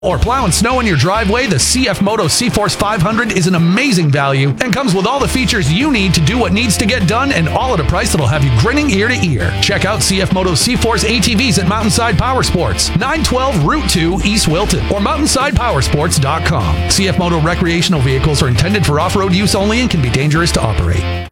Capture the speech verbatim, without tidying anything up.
or plowing snow in your driveway, the C F Moto C-Force five hundred is an amazing value and comes with all the features you need to do what needs to get done, and all at a price that'll have you grinning ear to ear. Check out C F Moto C-Force A T Vs at Mountainside Power Sports, nine twelve Route two, East Wilton, or mountainside power sports dot com. C F Moto recreational vehicles are intended for off-road use only and can be dangerous to operate.